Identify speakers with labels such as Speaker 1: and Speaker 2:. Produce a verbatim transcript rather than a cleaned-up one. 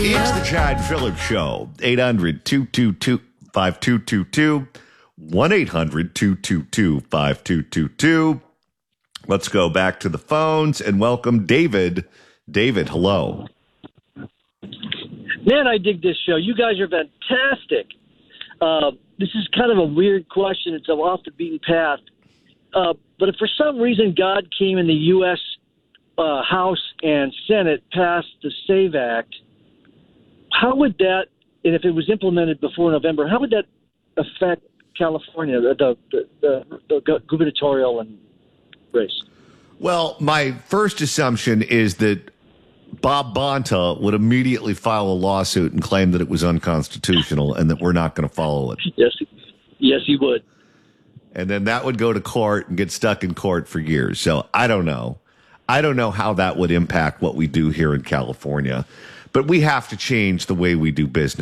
Speaker 1: It's the Chad Phillips Show. eight hundred, two two two, five two two two. one eight hundred, two two two, five two two two. Let's go back to the phones and welcome David. David, hello.
Speaker 2: Man, I dig this show. You guys are fantastic. Uh, this is kind of a weird question. It's off the beaten path. Uh, but if for some reason God came in the U S Uh, House and Senate passed the SAVE Act, how would that, and if it was implemented before November, how would that affect California, the, the, the, the gubernatorial and race?
Speaker 1: Well, my first assumption is that Bob Bonta would immediately file a lawsuit and claim that it was unconstitutional and that we're not going to follow it.
Speaker 2: Yes, yes, he would.
Speaker 1: And then that would go to court and get stuck in court for years. So I don't know. I don't know how that would impact what we do here in California. But we have to change the way we do business.